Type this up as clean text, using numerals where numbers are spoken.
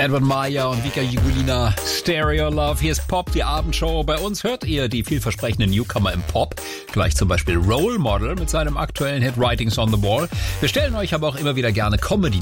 Edward Meyer und Vika Jigulina, Stereo Love. Hier ist Pop, die Abendshow. Bei uns hört ihr die vielversprechenden Newcomer im Pop. Gleich zum Beispiel Role Model mit seinem aktuellen Hit Writings on the Wall. Wir stellen euch aber auch immer wieder gerne Comedy